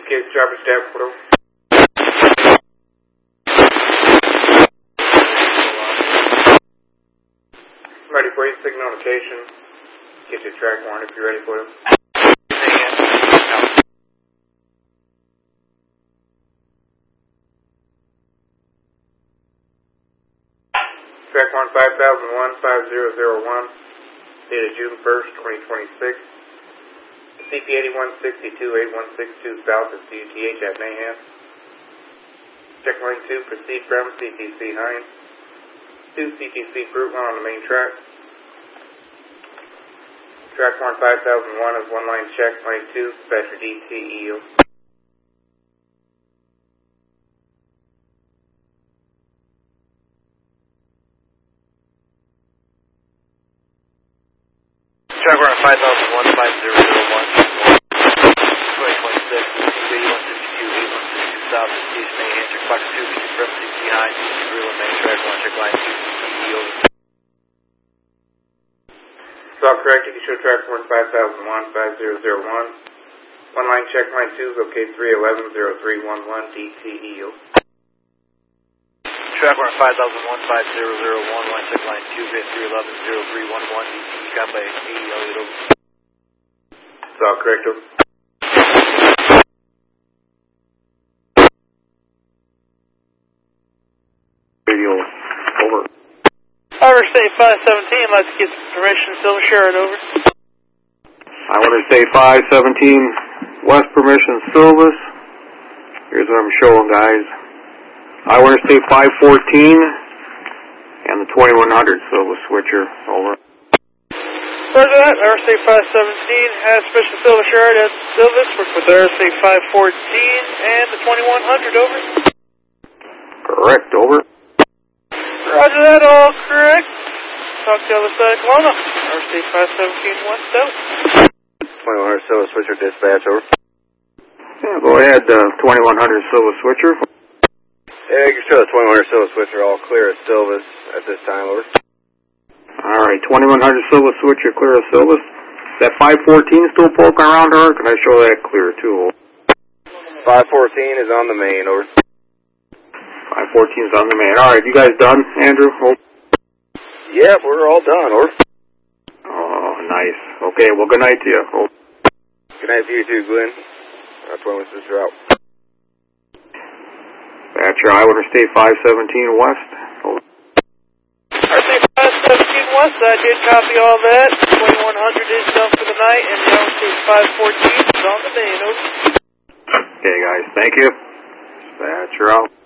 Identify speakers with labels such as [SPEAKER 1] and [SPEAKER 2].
[SPEAKER 1] case traffic staff, photo. Ready for you, signal notation. Get your track one if you're ready for it. Track 1 5001 5001, dated June 1st, 2026. CP 8162 8162 south of CUTH at Mayhem. Check line 2, proceed from CTC Hines. 2 CTC Fruit 1 on the main track. Track 1 5001 is one line check, line 2, special DTEO.
[SPEAKER 2] Track 5001 5001 2026 CP 8162 8162 south of CTC Mayhem. Check box 2, proceed from CTC Hines. Real main track 1, check line 2, CTEO.
[SPEAKER 1] It's all correct. You can show track 1 5001 5001. One line check, line 2, locate 311 0311 DTEO.
[SPEAKER 2] Track 1 5001 5001, line check line 2, bit 311 0311 DTE, got by AEO.
[SPEAKER 1] It's all correct.
[SPEAKER 3] Radio, over.
[SPEAKER 4] Interstate 517, let's get permission, Silver Sherrod, over.
[SPEAKER 3] I want to say 517 West Permission Silvis. Here's what I'm showing, guys. I want to say 514 and the 2100 Silvis switcher, over.
[SPEAKER 4] Roger that, Interstate 517 has special Silver Sherrod at Silvis. Work with Interstate 514 and the 2100, over.
[SPEAKER 3] Correct, over.
[SPEAKER 4] Roger that, all correct. Talk to the other side of Kelowna. Interstate 517 West out.
[SPEAKER 2] 2100 Silver switcher dispatch, over.
[SPEAKER 3] Yeah, go ahead, 2100 Silvis switcher.
[SPEAKER 2] Yeah, you can show the 2100 Silver switcher all clear at Silvis at this time, over.
[SPEAKER 3] Alright, 2100 Silvis switcher clear of Silvis. Is that 514 still poking around her? Can I show that clear too?
[SPEAKER 2] 514 is on the main, over.
[SPEAKER 3] 514 is on the main. Alright, you guys done, Andrew?
[SPEAKER 2] Yep, we're all done, over.
[SPEAKER 3] Oh, nice. Okay, well, good night to you.
[SPEAKER 2] Good night to you too, Glenn. That's when this is out.
[SPEAKER 3] Thatcher, I want to stay 517 West.
[SPEAKER 4] Interstate 517 West, I did copy all that. 2100 is done for the night, and the Interstate 514 is on the main, over.
[SPEAKER 3] Okay, guys, thank you. Thatcher out.